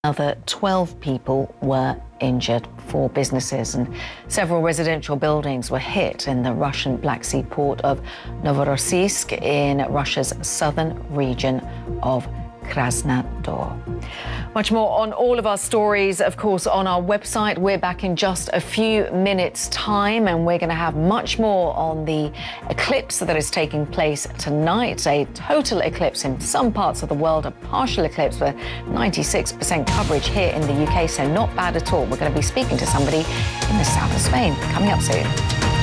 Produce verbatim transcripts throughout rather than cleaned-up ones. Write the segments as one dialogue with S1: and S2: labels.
S1: Another twelve people were injured, four businesses and several residential buildings were hit in the Russian Black Sea port of Novorossiysk in Russia's southern region of Krasnodar. Much more on all of our stories, of course, on our website. We're back in just a few minutes' time, and we're going to have much more on the eclipse that is taking place tonight. A total eclipse in some parts of the world, a partial eclipse with ninety-six percent coverage here in the U K, so not bad at all. We're going to be speaking to somebody in the south of Spain coming up soon.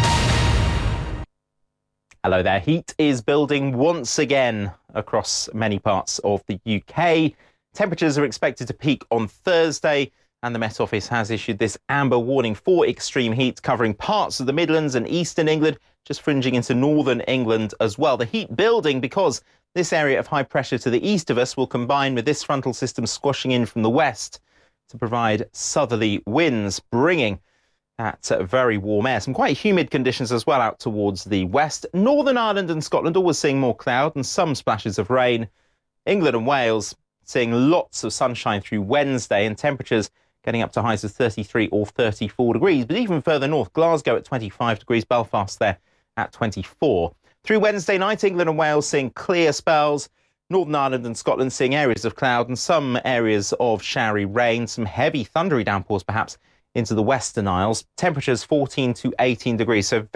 S2: Hello there. Heat is building once again across many parts of the U K. Temperatures are expected to peak on Thursday, and the Met Office has issued this amber warning for extreme heat covering parts of the Midlands and eastern England, just fringing into northern England as well. The heat building because this area of high pressure to the east of us will combine with this frontal system squashing in from the west to provide southerly winds, bringing that uh, very warm air. Some quite humid conditions as well out towards the west. Northern Ireland and Scotland always seeing more cloud and some splashes of rain. England and Wales seeing lots of sunshine through Wednesday and temperatures getting up to highs of thirty-three or thirty-four degrees. But even further north, Glasgow at twenty-five degrees, Belfast there at twenty-four. Through Wednesday night, England and Wales seeing clear spells. Northern Ireland and Scotland seeing areas of cloud and some areas of showery rain, some heavy thundery downpours perhaps into the Western Isles. Temperatures fourteen to eighteen degrees. So